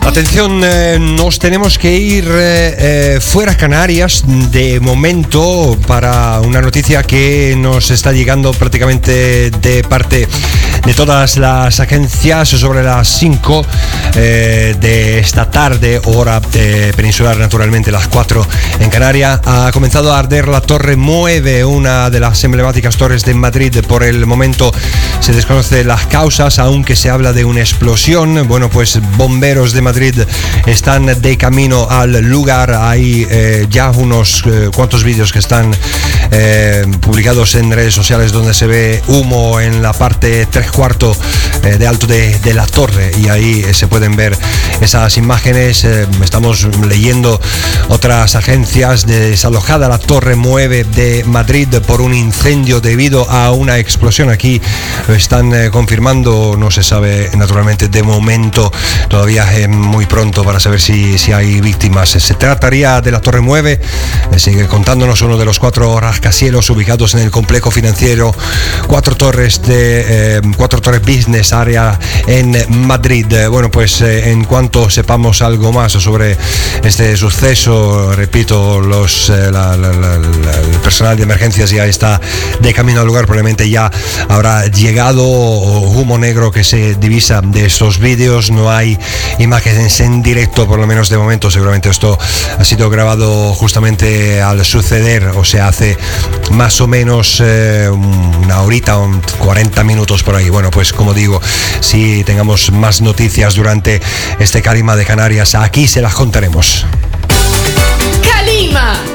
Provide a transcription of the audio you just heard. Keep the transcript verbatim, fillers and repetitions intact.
Atención, eh, nos tenemos que ir eh, fuera Canarias de momento para una noticia que nos está llegando prácticamente de parte de todas las agencias sobre las cinco eh, de esta tarde, hora eh, peninsular, naturalmente las cuatro en Canarias. Ha comenzado a arder la Torre nueve, una de las emblemáticas torres de Madrid. Por el momento se desconocen las causas, aunque se habla de una explosión. Bueno, pues bomberos de Madrid están de camino al lugar. Hay eh, ya unos eh, cuantos vídeos que están eh, publicados en redes sociales donde se ve humo en la parte tres cuartos eh, de alto de, de la torre, y ahí eh, se pueden ver esas imágenes. Eh, estamos leyendo otras agencias de desalojada la Torre nueve de Madrid por un incendio debido a una explosión. Aquí lo están eh, confirmando, no se sabe naturalmente de momento, todavía es muy pronto para saber si, si hay víctimas. Se trataría de la Torre nueve, eh, sigue contándonos, uno de los cuatro rascacielos ubicados en el complejo financiero Cuatro Torres de eh, Cuatro Torres Business Area en Madrid. Eh, bueno, pues eh, en cuanto sepamos algo más sobre este suceso, repito, los eh, la, la, la, la, el personal de emergencias ya está de camino al lugar. Probablemente ya habrá llegado humo negro que se divisa de estos vídeos. No hay imágenes en directo, por lo menos de momento. Seguramente esto ha sido grabado justamente al suceder, o sea, hace más o menos eh, una horita, un cuarenta minutos por ahí. Bueno, pues como digo, si tengamos más noticias durante este Calima de Canarias, aquí se las contaremos. Calima.